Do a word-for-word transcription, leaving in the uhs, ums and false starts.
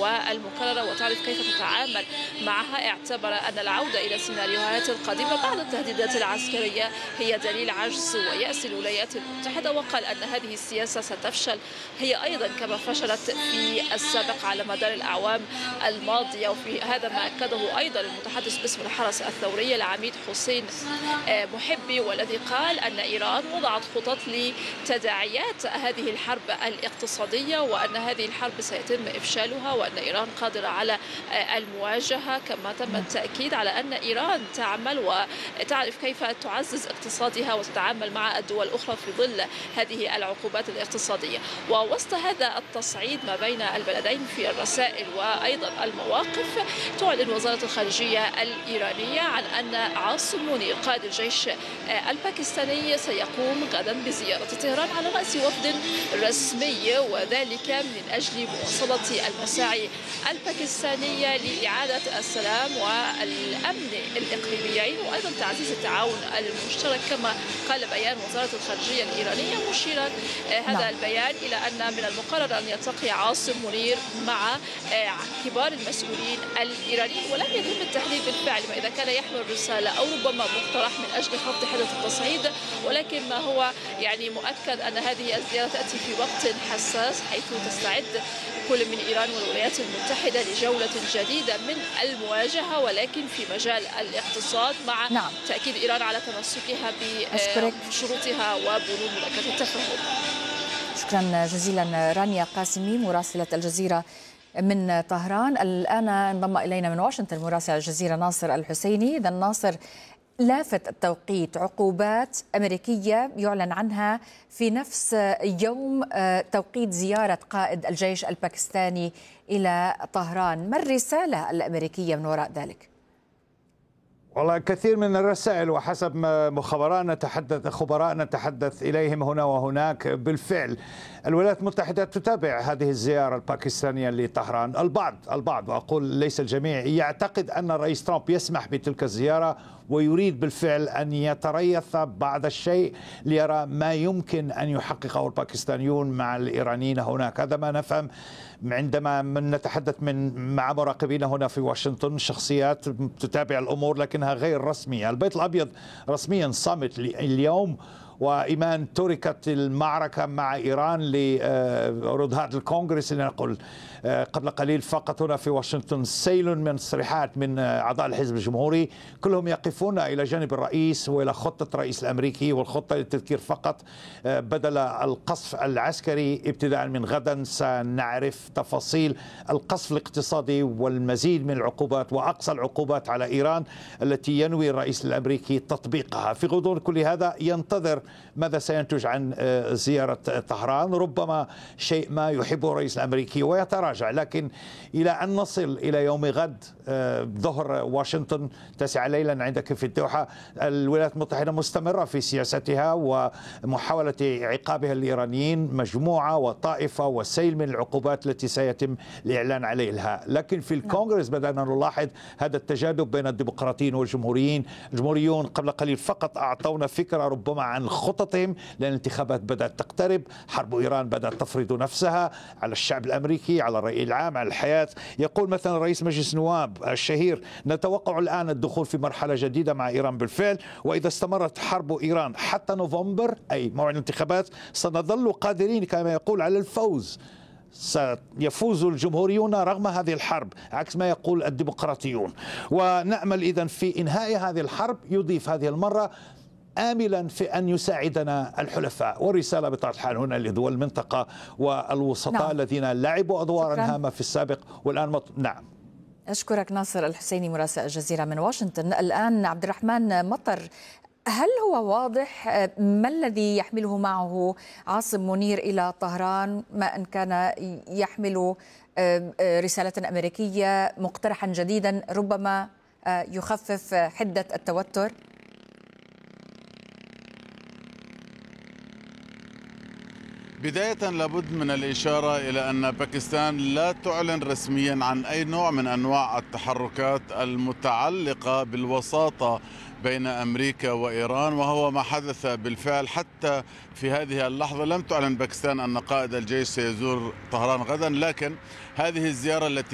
والمكررة وتعرف كيف تتعامل معها. اعتبر أن العودة إلى السيناريوهات القديمة بعد التهديدات العسكرية هي دليل عجز ويأس الولايات المتحدة، وقال أن هذه السياسة ستفشل هي أيضا كما فشلت في السابق على مدار الأعوام الماضية. وفي هذا ما أكده أيضا المتحدث باسم الحرس الثورية العميد حسين محبي، والذي قال أن إيران وضعت خطط لتداعيات هذه الحرب الاقتصادية وأن هذه الحرب سيتم إفشالها وأن إيران قادرة على المواجهة. كما تم التأكيد على أن إيران تعمل وتعرف كيف تعزز اقتصادها وتتعامل مع الدول الأخرى في ظل هذه العقوبات الاقتصادية. ووسط هذا التصعيد ما بين البلدين في الرسائل وأيضا المواقف، تعلن وزارة الخارجية الإيرانية عن أن عاصم منير قائد الجيش الباكستاني سيقوم غدا بزيارة طهران على رأس وفد رسمي، وذلك من أجل مواصلة المساعي الباكستانية لإعادة السلام والأمن الإقليميين وأيضا تعزيز التعاون المشترك. كما قال بيان وزارة الخارجية الإيرانية مشيرا هذا نعم. البيان إلى أن من المقرر أن يلتقي عاصم منير مع كبار المسؤولين الإيرانيين، ولم يتم التحديد بالفعل ما إذا كان يحمل رسالة أو ربما مقترح من أجل خفض حدة التصعيد، ولكن ما هو يعني مؤكد أن هذه الزيارة تأتي في وقت حساس حيث تستعد كل من إيران والولايات المتحدة لجولة جديدة من المواجهة ولكن في مجال الاقتصاد، مع نعم. تأكيد إيران على تمسكها بشروطها وبنود مذكرة التفاهم. شكرا جزيلا رانيا قاسمي مراسلة الجزيرة من طهران. الآن انضم إلينا من واشنطن مراسل الجزيرة ناصر الحسيني. إذا ناصر، لافت التوقيت، عقوبات أمريكية يعلن عنها في نفس يوم توقيت زيارة قائد الجيش الباكستاني إلى طهران، ما الرسالة الأمريكية من وراء ذلك؟ والله كثير من الرسائل وحسب ما مخابراتنا تحدث خبراءنا تحدث إليهم هنا وهناك. بالفعل الولايات المتحدة تتابع هذه الزيارة الباكستانية لطهران. البعض البعض وأقول ليس الجميع يعتقد أن الرئيس ترامب يسمح بتلك الزيارة ويريد بالفعل أن يتريث بعض الشيء ليرى ما يمكن أن يحققه الباكستانيون مع الإيرانيين هناك. هذا ما نفهم عندما من نتحدث من مع مراقبين هنا في واشنطن، شخصيات تتابع الأمور لكنها غير رسمية. البيت الأبيض رسميا صامت اليوم، وإيمان تركت المعركة مع إيران لردهات الكونغرس. لنقل قبل قليل فقط هنا في واشنطن سيل من تصريحات من أعضاء الحزب الجمهوري، كلهم يقفون إلى جانب الرئيس وإلى خطة الرئيس الأمريكي. والخطة للتذكير فقط، بدل القصف العسكري ابتداء من غدا سنعرف تفاصيل القصف الاقتصادي والمزيد من العقوبات وأقصى العقوبات على إيران التي ينوي الرئيس الأمريكي تطبيقها. في غضون كل هذا ينتظر ماذا سينتج عن زيارة طهران، ربما شيء ما يحبه الرئيس الأمريكي ويتراجع. لكن إلى أن نصل إلى يوم غد ظهر واشنطن تسعة ليلا عندك في الدوحة، الولايات المتحدة مستمرة في سياستها ومحاولة عقابها الإيرانيين مجموعة وطائفة وسيل من العقوبات التي سيتم الإعلان عليها. لكن في الكونغرس بدأنا نلاحظ هذا التجاذب بين الديمقراطيين والجمهوريين. الجمهوريون قبل قليل فقط أعطونا فكرة ربما عن خططهم، لأن الانتخابات بدأت تقترب، حرب إيران بدأت تفرض نفسها على الشعب الأمريكي، على الرأي العام، على الحياة. يقول مثلا رئيس مجلس النواب الشهير: نتوقع الآن الدخول في مرحلة جديدة مع إيران بالفعل، وإذا استمرت حرب إيران حتى نوفمبر أي موعد الانتخابات سنظل قادرين كما يقول على الفوز. سيفوز الجمهوريون رغم هذه الحرب عكس ما يقول الديمقراطيون. ونأمل إذن في إنهاء هذه الحرب. يضيف هذه المرة آملا في أن يساعدنا الحلفاء، والرسالة بطبيعة الحال هنا لدول المنطقة والوسطاء نعم. الذين لعبوا أدوارا هامة في السابق والآن مط... نعم. أشكرك ناصر الحسيني مراسل الجزيرة من واشنطن. الآن عبد الرحمن مطر، هل هو واضح ما الذي يحمله معه عاصم منير إلى طهران، ما أن كان يحمل رسالة أمريكية مقترحا جديدا ربما يخفف حدة التوتر؟ بداية لابد من الإشارة إلى أن باكستان لا تعلن رسميا عن أي نوع من أنواع التحركات المتعلقة بالوساطة بين أمريكا وإيران، وهو ما حدث بالفعل. حتى في هذه اللحظة لم تعلن باكستان أن قائد الجيش سيزور طهران غدا، لكن هذه الزيارة التي